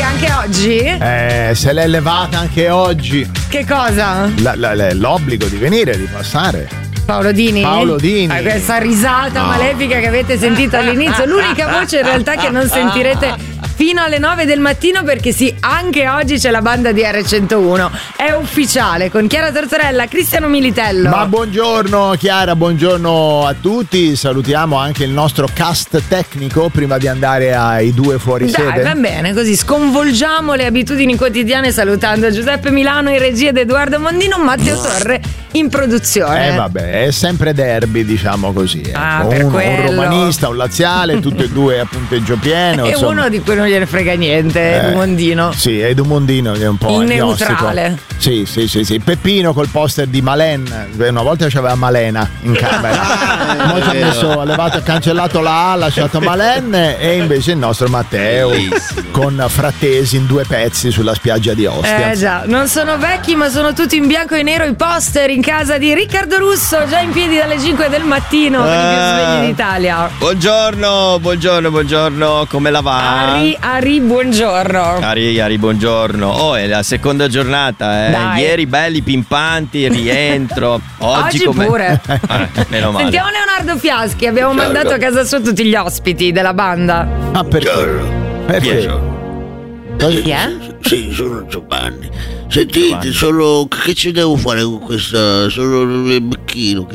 anche oggi? Se l'è levata anche oggi. Che cosa? L'obbligo di venire, di passare. Paolo Dini? Questa risata malefica che avete sentito all'inizio, l'unica voce in realtà che non sentirete fino alle 9 del mattino, perché sì, anche oggi c'è la banda di R101. È ufficiale, con Chiara Tortorella, Cristiano Militello. Ma buongiorno Chiara, buongiorno a tutti. Salutiamo anche il nostro cast tecnico prima di andare ai due fuori sede. Va bene, così sconvolgiamo le abitudini quotidiane salutando Giuseppe Milano in regia ed Edoardo Mondino, Matteo Torre in produzione. Vabbè, è sempre derby, diciamo così. Per quello. Un romanista, un laziale, tutti e due a punteggio pieno. E insomma. uno di cui non gliene frega niente, Edu Mondino. Sì, Edu Mondino che è un po' il agnostico. neutrale. Sì. Peppino col poster di Malen. Una volta c'aveva Malena in camera. Poi ha levato, cancellato la A, ha lasciato Malen, e invece il nostro Matteo con Frattesi in 2 pezzi sulla spiaggia di Ostia. Già, non sono vecchi, ma sono tutti in bianco e nero i poster in casa di Riccardo Russo, già in piedi dalle 5 del mattino, con i più svegli d'Italia. Buongiorno, come la va? Ari, buongiorno. Ari, buongiorno. È la seconda giornata, Dai. Ieri belli pimpanti, rientro. Oggi pure. Meno male. Sentiamo Leonardo Fiaschi, abbiamo mandato a casa sua tutti gli ospiti della banda. Ma perché? Chi è? Sì, sono Giovanni. Sentite, che ci devo fare con questa? Sono il becchino.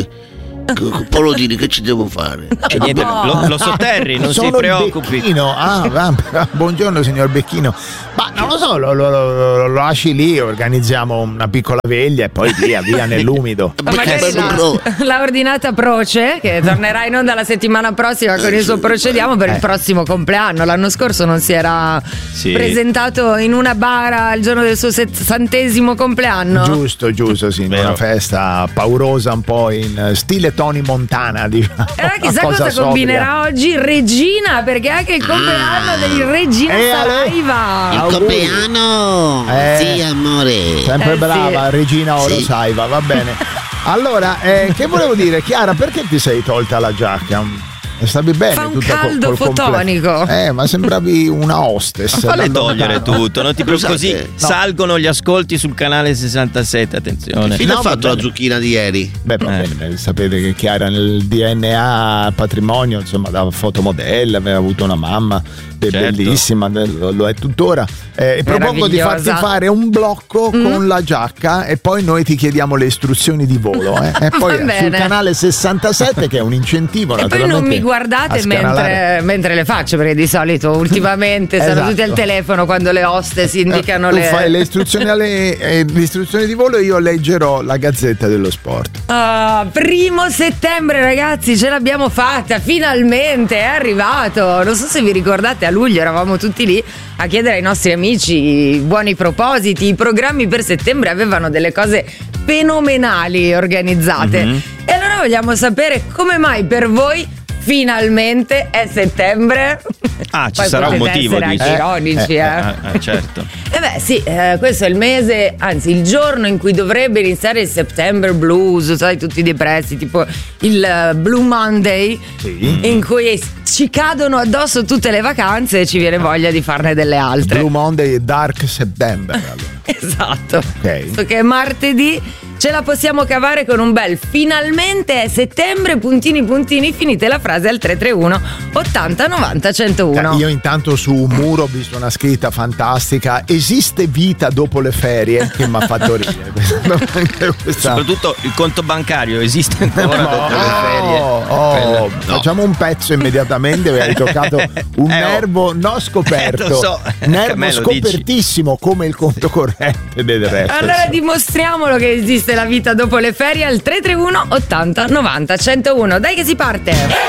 Paolo Dini, che ci devo fare? Niente, lo sotterri, non si preoccupi. Buongiorno signor Becchino. Ma non lo so, lo lasci lì, organizziamo una piccola veglia e poi via nell'umido. Magari la ordinata Proce, che tornerà in onda la settimana prossima con il suo Procediamo per il prossimo compleanno. L'anno scorso non si era presentato in una bara il giorno del suo 60° compleanno. Giusto, sì, in una festa paurosa un po' in stile Tony Montana, diciamo. Chissà cosa combinerà oggi Regina, perché è anche il compleanno di Regina Saraiva. Il compleanno! Sì, amore. Sempre brava, sì. Regina Oro Saiva, va bene. Allora, che volevo dire, Chiara, perché ti sei tolta la giacca? Stavi bene? Fa un caldo fotonico. Ma sembravi una hostess. Falle togliere tutto, non ti così salgono gli ascolti sul canale 67, attenzione. Chi ha fatto la zucchina di ieri? Beh, va bene, sapete che Chiara nel DNA patrimonio, insomma, da fotomodella, aveva avuto una mamma bellissima, lo è tuttora. Propongo di farti fare un blocco con la giacca e poi noi ti chiediamo le istruzioni di volo. E poi sul canale 67, che è un incentivo, e naturalmente. poi non mi guardate mentre le faccio, perché di solito ultimamente stanno tutti al telefono quando le hostess indicano tu fai le istruzioni di volo e io leggerò la Gazzetta dello Sport. 1 settembre, ragazzi, ce l'abbiamo fatta, finalmente è arrivato. Non so se vi ricordate, a luglio eravamo tutti lì a chiedere ai nostri amici buoni propositi. I programmi per settembre avevano delle cose fenomenali organizzate. E allora vogliamo sapere come mai per voi finalmente è settembre. Ci sarà un motivo, dici. Anche ironici, certo. Questo è il mese, anzi il giorno in cui dovrebbe iniziare il September Blues, sai, tutti depressi, tipo il Blue Monday, in cui ci cadono addosso tutte le vacanze e ci viene voglia di farne delle altre. Blue Monday e Dark September, allora. Esatto. Visto che è martedì, ce la possiamo cavare con un bel finalmente è settembre, puntini, finite la frase al 331 80 90 101. Io intanto su un muro ho visto una scritta fantastica: esiste vita dopo le ferie, che mi ha fatto ridere. Soprattutto il conto bancario esiste ancora dopo le ferie. Facciamo un pezzo immediatamente, hai toccato un nervo non scoperto, nervo scopertissimo come il conto corrente del resto. Allora dimostriamolo che esiste la vita dopo le ferie al 331 80 90 101. Dai che si parte.